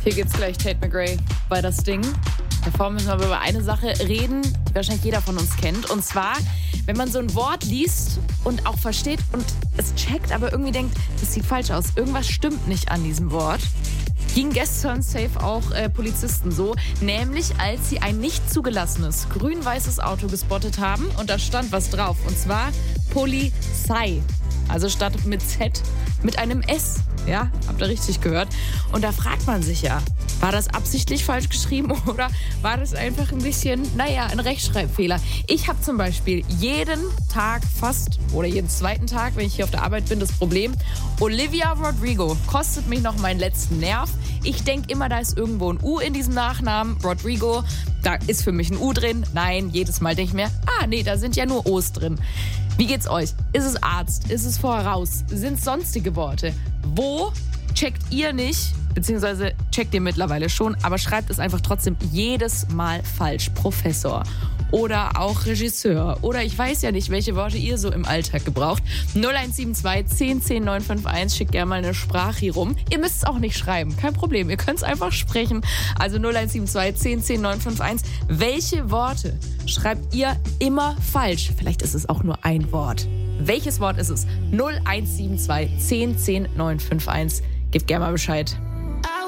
Hier gibt's gleich Tate McRae bei das Ding. Davor müssen wir aber über eine Sache reden, die wahrscheinlich jeder von uns kennt. Und zwar, wenn man so ein Wort liest und auch versteht und es checkt, aber irgendwie denkt, das sieht falsch aus. Irgendwas stimmt nicht an diesem Wort. Ging gestern safe auch Polizisten so. Nämlich, als sie ein nicht zugelassenes grün-weißes Auto gespottet haben. Und da stand was drauf. Und zwar Polizei. Also statt mit Z mit einem S. Ja, habt ihr richtig gehört. Und da fragt man sich ja, war das absichtlich falsch geschrieben oder war das einfach ein bisschen, ein Rechtschreibfehler? Ich habe zum Beispiel jeden Tag fast oder jeden zweiten Tag, wenn ich hier auf der Arbeit bin, das Problem, Olivia Rodrigo kostet mich noch meinen letzten Nerv. Ich denke immer, da ist irgendwo ein U in diesem Nachnamen, Rodrigo, da ist für mich ein U drin. Nein, jedes Mal denke ich mir, da sind ja nur O's drin. Wie geht's euch? Ist es Arzt? Ist es voraus? Sind es sonstige Worte? Wo checkt ihr nicht, beziehungsweise checkt ihr mittlerweile schon, aber schreibt es einfach trotzdem jedes Mal falsch. Professor oder auch Regisseur oder ich weiß ja nicht, welche Worte ihr so im Alltag gebraucht. 0172 10 10 951, schickt gerne mal eine Sprache hier rum. Ihr müsst es auch nicht schreiben, kein Problem, ihr könnt es einfach sprechen. Also 0172 10 10 951. Welche Worte schreibt ihr immer falsch? Vielleicht ist es auch nur ein Wort. Welches Wort ist es? 0172 10 10 951. Gebt gerne mal Bescheid.